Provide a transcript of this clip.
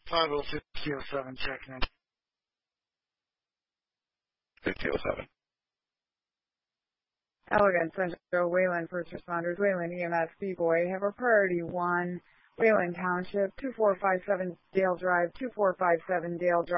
5007, checking in. 5007. Elegant Central, Wayland First Responders, Wayland EMS B-Boy, have a priority 1, Wayland Township, 2457 Dale Drive, 2457 Dale Drive.